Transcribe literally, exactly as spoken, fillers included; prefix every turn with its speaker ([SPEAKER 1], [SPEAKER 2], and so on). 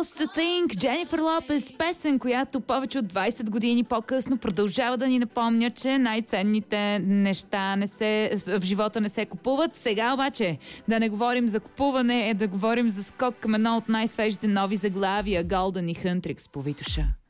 [SPEAKER 1] Just to Think, Дженифър Лопес, песен, която повече от двайсет години по-късно продължава да ни напомня, че най-ценните неща не се, в живота не се купуват. Сега обаче да не говорим за купуване, е да говорим за скок към едно от най-свежите нови заглавия, Голден и Хънтрикс по Витоша.